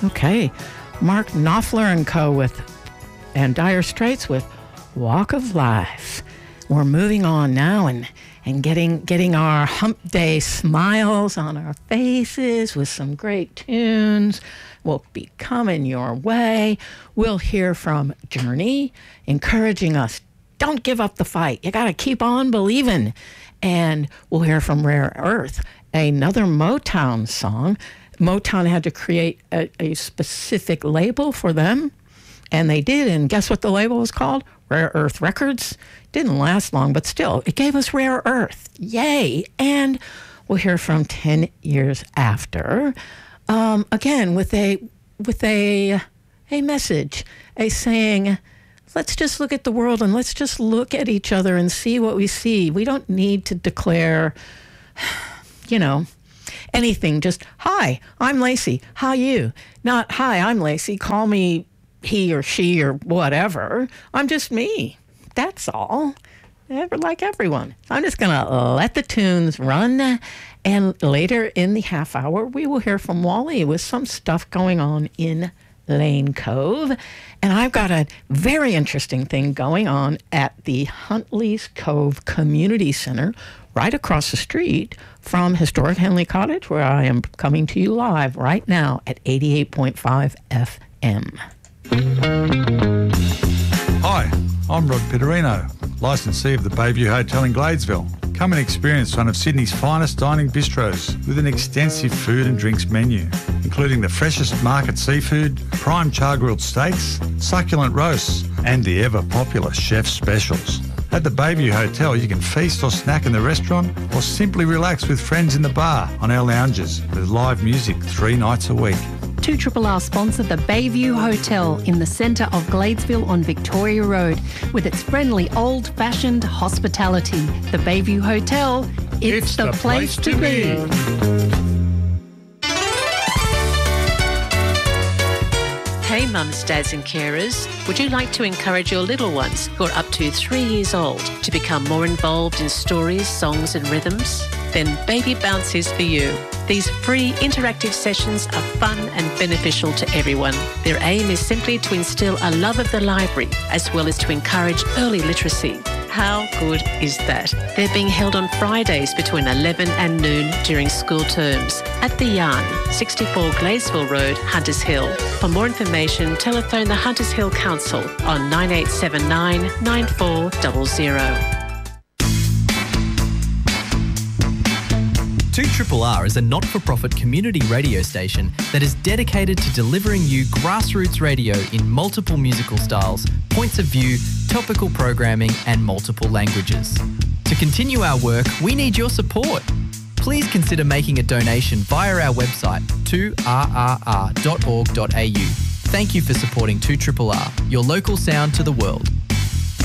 Okay. Mark Knopfler and Co. and Dire Straits with Walk of Life. We're moving on now and getting our hump day smiles on our faces with some great tunes will be coming your way. We'll hear from Journey, encouraging us, don't give up the fight. You got to keep on believing. And we'll hear from Rare Earth, another Motown song. Motown had to create a specific label for them, and they did. And guess what the label was called? Rare Earth Records. Didn't last long, but still, it gave us Rare Earth. Yay! And we'll hear from 10 Years After, again with a message, a saying. Let's just look at the world and let's just look at each other and see what we see. We don't need to declare, anything. Just, hi, I'm Lacey. How you? Not, hi, I'm Lacey. Call me he or she or whatever. I'm just me. That's all. Like everyone. I'm just going to let the tunes run. And later in the half hour, we will hear from Wally with some stuff going on in Lane Cove. And I've got a very interesting thing going on at the Huntley's Cove Community Center right across the street from historic Henley Cottage, where I am coming to you live right now at 88.5 FM. Hi, I'm Rod Pitterino, licensee of the Bayview Hotel in Gladesville. Come and experience one of Sydney's finest dining bistros with an extensive food and drinks menu, including the freshest market seafood, prime char-grilled steaks, succulent roasts, and the ever-popular chef specials. At the Bayview Hotel, you can feast or snack in the restaurant or simply relax with friends in the bar on our lounges with live music 3 nights a week. 2RRR sponsor the Bayview Hotel in the centre of Gladesville on Victoria Road with its friendly old-fashioned hospitality. The Bayview Hotel, it's the place to be. Hey mums, dads and carers, would you like to encourage your little ones who are up to 3 years old to become more involved in stories, songs and rhythms? Then Baby Bounce is for you. These free interactive sessions are fun and beneficial to everyone. Their aim is simply to instill a love of the library as well as to encourage early literacy. How good is that? They're being held on Fridays between 11 and noon during school terms at The Yarn, 64 Gladesville Road, Hunters Hill. For more information, telephone the Hunters Hill Council on 9879 9400. 2RRR is a not-for-profit community radio station that is dedicated to delivering you grassroots radio in multiple musical styles, points of view, topical programming and multiple languages. To continue our work, we need your support. Please consider making a donation via our website 2rrr.org.au. Thank you for supporting 2RRR, your local sound to the world.